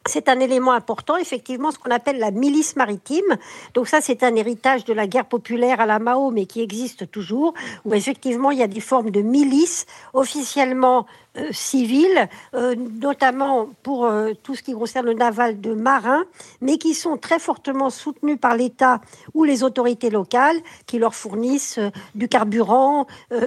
c'est un élément important, effectivement, ce qu'on appelle la milice maritime. Donc ça, c'est un héritage de la guerre populaire à la Mao, mais qui existe toujours, où effectivement, il y a des formes de milices officiellement civiles, notamment pour tout ce qui concerne le naval de marins, mais qui sont très fortement soutenus par l'État ou les autorités locales, qui leur fournissent du carburant,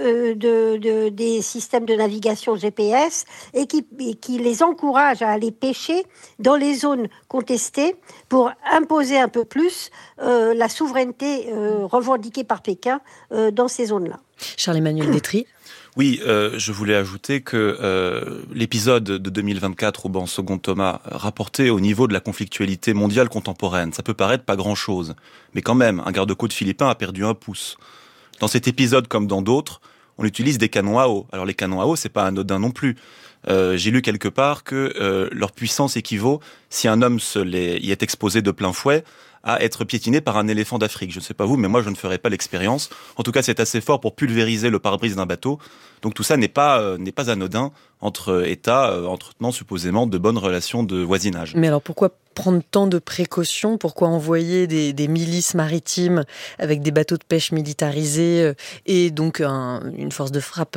des systèmes de navigation GPS, et qui les encouragent à aller pêcher dans les zones contestées pour imposer un peu plus la souveraineté revendiquée par Pékin dans ces zones-là. Charles-Emmanuel Détry. Oui, je voulais ajouter que l'épisode de 2024 au banc Second Thomas rapporté au niveau de la conflictualité mondiale contemporaine, ça peut paraître pas grand-chose, mais quand même, un garde-côte philippin a perdu 1 pouce. Dans cet épisode, comme dans d'autres, on utilise des canons à eau. Alors les canons à eau, c'est pas anodin non plus. J'ai lu quelque part que leur puissance équivaut, si un homme y est exposé de plein fouet, à être piétiné par un éléphant d'Afrique. Je ne sais pas vous, mais moi je ne ferai pas l'expérience. En tout cas, c'est assez fort pour pulvériser le pare-brise d'un bateau. Donc tout ça n'est pas anodin entre États entretenant supposément de bonnes relations de voisinage. Mais alors pourquoi prendre tant de précautions? Pourquoi envoyer des milices maritimes avec des bateaux de pêche militarisés et donc une force de frappe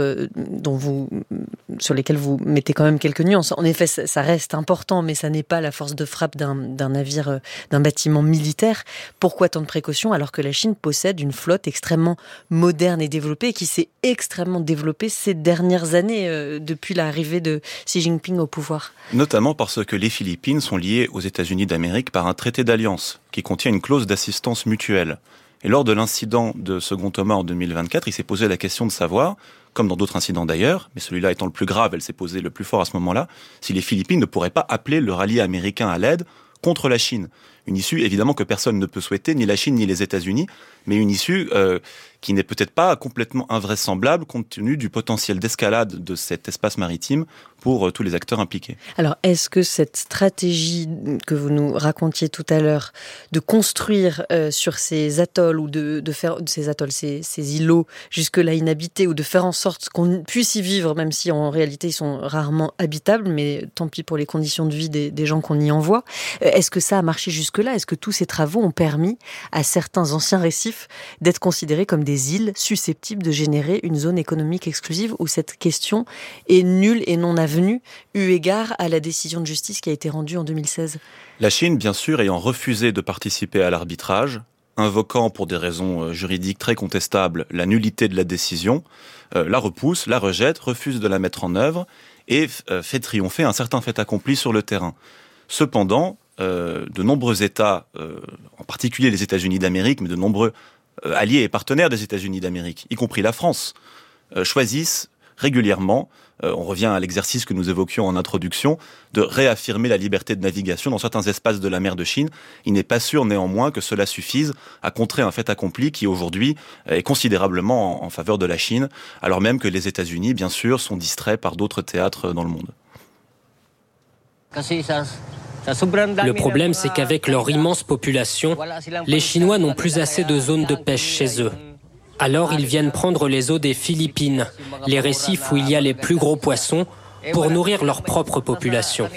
sur lesquelles vous mettez quand même quelques nuances? En effet, ça reste important, mais ça n'est pas la force de frappe d'un navire, d'un bâtiment militaire. Pourquoi tant de précautions alors que la Chine possède une flotte extrêmement moderne et développée et qui s'est extrêmement développée ces dernières années depuis l'arrivée de Xi Jinping au pouvoir? Notamment parce que les Philippines sont liées aux États-Unis d'Amérique par un traité d'alliance qui contient une clause d'assistance mutuelle. Et lors de l'incident de Second Thomas en 2024, il s'est posé la question de savoir, comme dans d'autres incidents d'ailleurs, mais celui-là étant le plus grave, elle s'est posée le plus fort à ce moment-là, si les Philippines ne pourraient pas appeler leur allié américain à l'aide contre la Chine. Une issue, évidemment, que personne ne peut souhaiter, ni la Chine ni les États-Unis, mais une issue qui n'est peut-être pas complètement invraisemblable compte tenu du potentiel d'escalade de cet espace maritime pour tous les acteurs impliqués. Alors, est-ce que cette stratégie que vous nous racontiez tout à l'heure, de construire sur ces atolls ou de faire ces atolls, ces îlots jusque-là inhabités, ou de faire en sorte qu'on puisse y vivre, même si en réalité ils sont rarement habitables, mais tant pis pour les conditions de vie des gens qu'on y envoie, est-ce que ça a marché jusque-là? Est-ce que tous ces travaux ont permis à certains anciens récifs d'être considérés comme des îles susceptibles de générer une zone économique exclusive, où cette question est nulle et non avenue, eu égard à la décision de justice qui a été rendue en 2016? La Chine, bien sûr, ayant refusé de participer à l'arbitrage, invoquant pour des raisons juridiques très contestables la nullité de la décision, la repousse, la rejette, refuse de la mettre en œuvre et fait triompher un certain fait accompli sur le terrain. Cependant, de nombreux États, en particulier les États-Unis d'Amérique, mais de nombreux alliés et partenaires des États-Unis d'Amérique, y compris la France, choisissent régulièrement, on revient à l'exercice que nous évoquions en introduction, de réaffirmer la liberté de navigation dans certains espaces de la mer de Chine. Il n'est pas sûr néanmoins que cela suffise à contrer un fait accompli qui aujourd'hui est considérablement en faveur de la Chine, alors même que les États-Unis, bien sûr, sont distraits par d'autres théâtres dans le monde. Le problème, c'est qu'avec leur immense population, les Chinois n'ont plus assez de zones de pêche chez eux. Alors ils viennent prendre les eaux des Philippines, les récifs où il y a les plus gros poissons, pour nourrir leur propre population.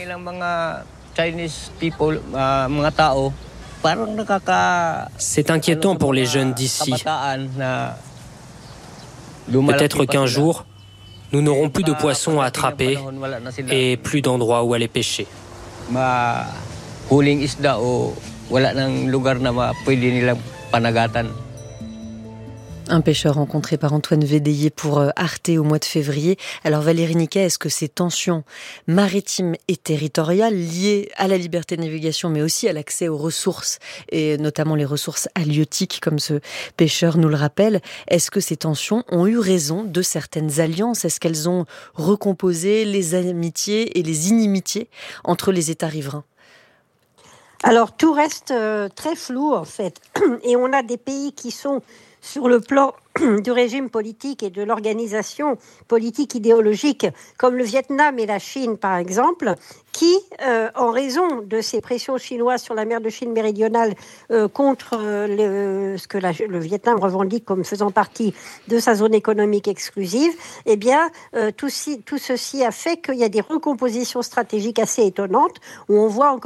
C'est inquiétant pour les jeunes d'ici. Peut-être qu'un jour, nous n'aurons plus de poissons à attraper et plus d'endroits où aller pêcher. Un pêcheur rencontré par Antoine Védéier pour Arte au mois de février. Alors Valérie Niquet, est-ce que ces tensions maritimes et territoriales liées à la liberté de navigation, mais aussi à l'accès aux ressources, et notamment les ressources halieutiques, comme ce pêcheur nous le rappelle, est-ce que ces tensions ont eu raison de certaines alliances? Est-ce qu'elles ont recomposé les amitiés et les inimitiés entre les États riverains? Alors tout reste très flou en fait, et on a des pays qui sont sur le plan du régime politique et de l'organisation politique idéologique, comme le Vietnam et la Chine par exemple, qui, en raison de ces pressions chinoises sur la mer de Chine méridionale contre ce que le Vietnam revendique comme faisant partie de sa zone économique exclusive, eh bien, tout ceci a fait qu'il y a des recompositions stratégiques assez étonnantes, où on voit encore